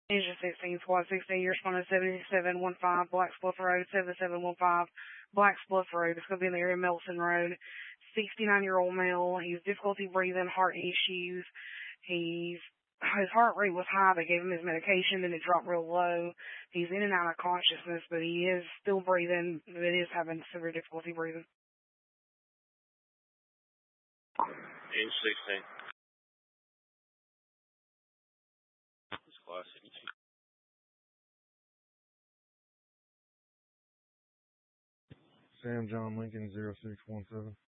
Engine 16, Squad 16, you're responding 7715, Blacksbluff Road, 7715, Blacksbluff Road. It's going to be in the area of Melson Road. 69-year-old male. He's difficulty breathing, heart issues. His heart rate was high. They gave him his medication, then it dropped real low. He's in and out of consciousness, but he is still breathing. But it is having severe difficulty breathing. Engine 16. Squad 16. Sam John Lincoln 0617.